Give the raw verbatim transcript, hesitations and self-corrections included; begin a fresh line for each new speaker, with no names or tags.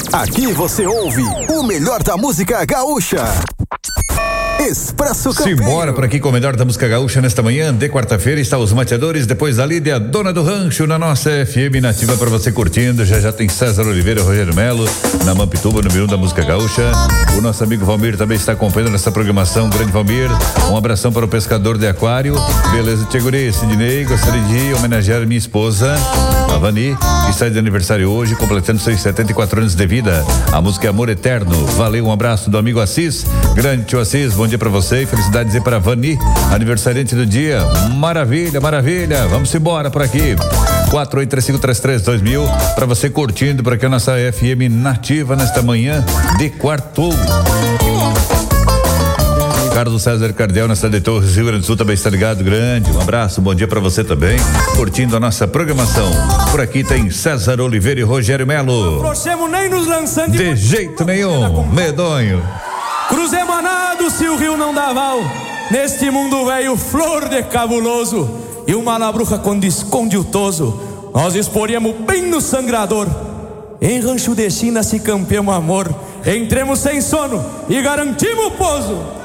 Aqui você ouve o melhor da música gaúcha. Expresso Campeiro.
Simbora por aqui com o melhor da música gaúcha nesta manhã de quarta-feira. Está os mateadores, depois da Lídia, dona do rancho, na nossa F M Nativa para você curtindo. Já já tem César Oliveira, Rogério Melo na Mampituba, número um da música gaúcha. O nosso amigo Valmir também está acompanhando nessa programação. Grande Valmir, um abração para o pescador de aquário. Beleza, Tcheguri, Sidney, gostaria de homenagear minha esposa, a Vani, que está de aniversário hoje, completando seus setenta e quatro anos de vida. A música é Amor Eterno. Valeu, um abraço do amigo Assis. Grande tio Assis, bom dia pra você e felicidades aí pra Vani, aniversariante do dia. Maravilha, maravilha. Vamos embora por aqui. quatro oito três cinco três três dois mil pra você curtindo por aqui a nossa F M Nativa nesta manhã de quarto. Carlos César Cardiel na cidade de Torres, Rio Grande do Sul, também está ligado. Grande, um abraço, bom dia pra você também, curtindo a nossa programação. Por aqui tem César Oliveira e Rogério Melo.
Nem nos lançando
de jeito nenhum, medonho.
Cruzemos a nado se o rio não dá val. Neste mundo velho, flor de cabuloso. E uma labruca quando esconde o toso, nós esporemos bem no sangrador. Em rancho de China se campeamos amor. Entremos sem sono e garantimos o pouso.